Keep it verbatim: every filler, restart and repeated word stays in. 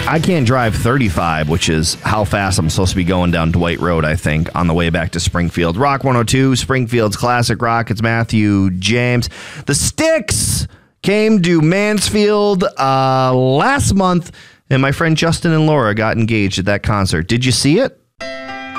I can't drive thirty-five, which is how fast I'm supposed to be going down Dwight Road, I think, on the way back to Springfield. Rock one oh two, Springfield's Classic Rock. It's Matthew James. The Styx came to Mansfield uh, last month, and my friend Justin and Laura got engaged at that concert. Did you see it?